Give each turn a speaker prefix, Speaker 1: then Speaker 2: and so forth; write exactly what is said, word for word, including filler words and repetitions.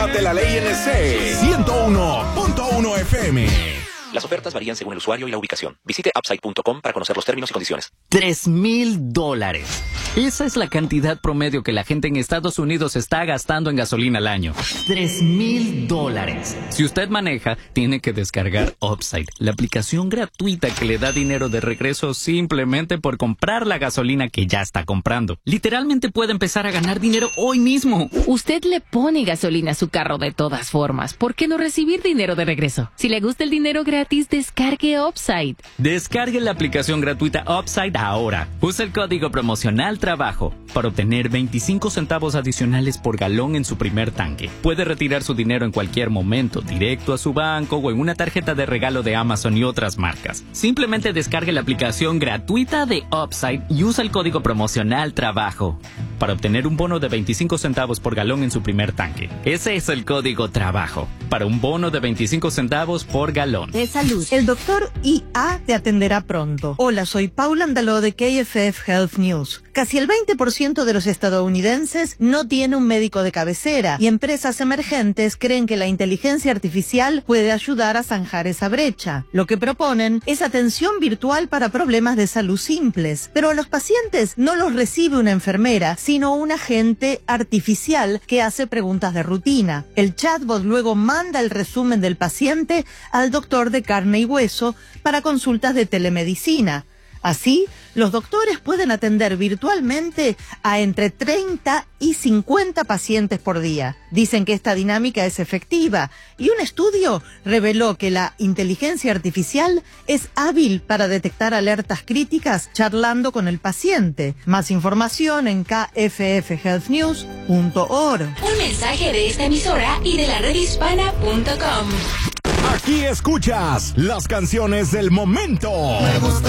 Speaker 1: de la ley N C ciento uno punto uno F M.
Speaker 2: Las ofertas varían según el usuario y la ubicación. Visite upside punto com para conocer los términos y condiciones.
Speaker 3: Tres mil dólares. Esa es la cantidad promedio que la gente en Estados Unidos está gastando en gasolina al año. Tres mil dólares. Si usted maneja, tiene que descargar Upside, la aplicación gratuita que le da dinero de regreso simplemente por comprar la gasolina que ya está comprando. Literalmente puede empezar a ganar dinero hoy mismo.
Speaker 4: Usted le pone gasolina a su carro de todas formas. ¿Por qué no recibir dinero de regreso? Si le gusta el dinero gratis, descargue Upside.
Speaker 3: Descargue la aplicación gratuita Upside ahora. Use el código promocional TRABAJO para obtener veinticinco centavos adicionales por galón en su primer tanque. Puede retirar su dinero en cualquier momento, directo a su banco o en una tarjeta de regalo de Amazon y otras marcas. Simplemente descargue la aplicación gratuita de Upside y usa el código promocional TRABAJO para obtener un bono de veinticinco centavos por galón en su primer tanque. Ese es el código TRABAJO para un bono de veinticinco centavos por galón.
Speaker 5: De salud. El doctor I A te atenderá pronto. Hola, soy Paula Andaló de K F F Health News. Casi el veinte por ciento de los estadounidenses no tiene un médico de cabecera y empresas emergentes creen que la inteligencia artificial puede ayudar a zanjar esa brecha. Lo que proponen es atención virtual para problemas de salud simples, pero a los pacientes no los recibe una enfermera, sino un agente artificial que hace preguntas de rutina. El chatbot luego manda el resumen del paciente al doctor de carne y hueso para consultas de telemedicina. Así, los doctores pueden atender virtualmente a entre treinta y cincuenta pacientes por día. Dicen que esta dinámica es efectiva y un estudio reveló que la inteligencia artificial es hábil para detectar alertas críticas charlando con el paciente. Más información en k f f health news punto org.
Speaker 6: Un mensaje de esta emisora y de la red hispana punto com.
Speaker 1: Aquí escuchas las canciones del momento.
Speaker 7: Me gusta